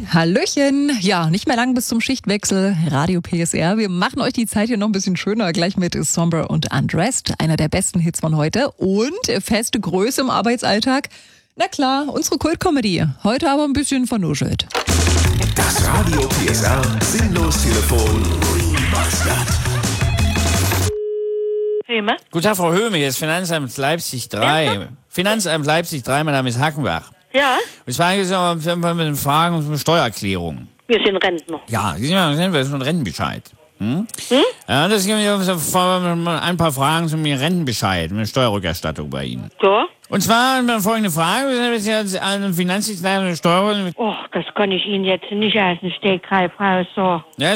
Hallöchen. Ja, nicht mehr lang bis zum Schichtwechsel. Radio PSR. Wir machen euch die Zeit hier noch ein bisschen schöner. Gleich mit Somber und Undressed. Einer der besten Hits von heute. Und feste Größe im Arbeitsalltag. Na klar, unsere Kult-Comedy. Heute aber ein bisschen vernuschelt. Das Radio PSR Sinnlos-Telefon. Höhme? Guten Tag, Frau Höhme, hier ist Finanzamt Leipzig 3. Ja? Finanzamt Leipzig 3, mein Name ist Hackenbach. Ja, Und zwar geht es mit den Fragen um Steuererklärung. wir sind Rentner. Ja, Sie sind ja schon Rentenbescheid. Ja, das gibt ein paar Fragen zum Rentenbescheid, mit Steuerrückerstattung bei Ihnen. So? Und zwar folgende Frage, wir sind jetzt an Finanzdienstleister Steuer. Oh, das kann ich Ihnen jetzt nicht aus dem Stegreif raus so. Ja,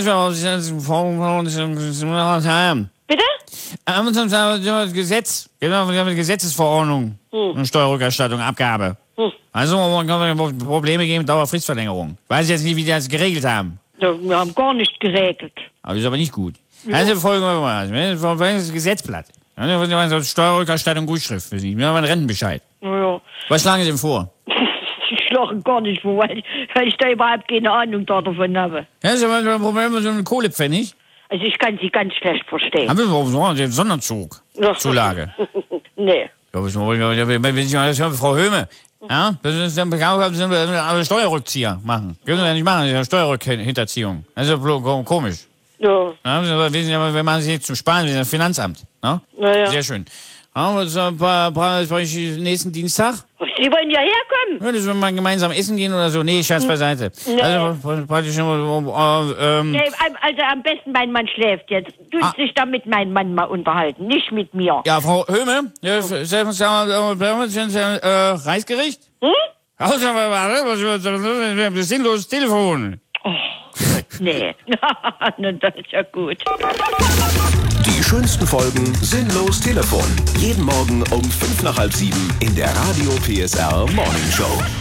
Bitte? das Gesetz, genau, Gesetzesverordnung, Steuerrückerstattung, Abgabe. Also, kann es Probleme geben, Dauerfristverlängerung. Weiß ich jetzt nicht, wie die das geregelt haben. Ja, wir haben gar nicht geregelt. Aber das ist aber nicht gut. Also folgendes Gesetzblatt. Steuerrückerstattung, Gutschrift für Sie. Wir haben einen Rentenbescheid. Ja. Was schlagen Sie denn vor? Ich schlage gar nicht vor, weil ich da überhaupt keine Ahnung davon habe. Ja, das ist aber ein Problem mit so einem Kohlepfennig. Also ich kann Sie ganz schlecht verstehen. Haben wir überhaupt den Sonderzug? Zulage. Nee. Frau Höhme, ja, das ist dann alle Steuerrückzieher machen. Können Sie ja nicht machen, das ist ja Steuerrückhinterziehung. Das ist ja komisch. Ja. Ja, wir machen Sie jetzt zum Sparen, wir sind das Finanzamt. Ne? Naja. Sehr schön. Ja, brauche ich nächsten Dienstag? Sie wollen ja herkommen. Ja, das wir mal gemeinsam essen gehen oder so. Nee, Scherz beiseite. Nee. Also praktisch Nee, also am besten mein Mann schläft jetzt. Du sich da mit meinem Mann mal unterhalten, nicht mit mir. ja, Frau Höhme, Reisgericht? Das sinnloses Telefon. Nee. Na, das ist ja gut. Die schönsten Folgen Sinnlos Telefon. Jeden Morgen um 5 nach halb 7 in der Radio PSR Morning Show.